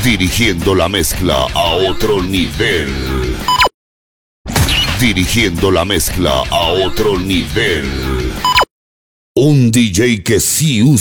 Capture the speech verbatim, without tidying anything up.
Dirigiendo la mezcla a otro nivel. Dirigiendo la mezcla a otro nivel. Un D J que sí usa